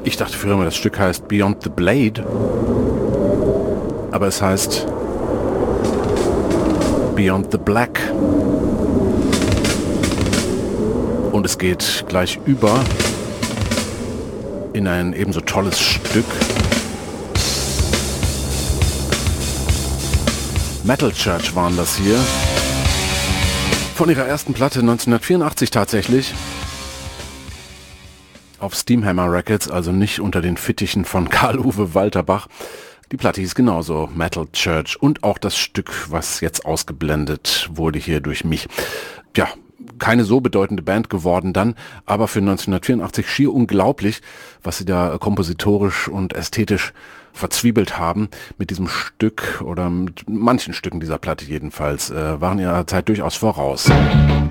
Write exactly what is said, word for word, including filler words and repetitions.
Ich dachte früher immer, das Stück heißt Beyond the Blade, aber es heißt Beyond the Black. Und es geht gleich über in ein ebenso tolles Stück. Metal Church waren das hier. Von ihrer ersten Platte neunzehnhundertvierundachtzig tatsächlich. Auf Steamhammer Records, also nicht unter den Fittichen von Karl-Uwe Walterbach. Die Platte hieß genauso, Metal Church. Und auch das Stück, was jetzt ausgeblendet wurde hier durch mich. Ja, keine so bedeutende Band geworden dann, aber für neunzehnhundertvierundachtzig schier unglaublich, was sie da kompositorisch und ästhetisch verzwiebelt haben mit diesem Stück oder mit manchen Stücken dieser Platte jedenfalls, äh, waren ihrer Zeit durchaus voraus.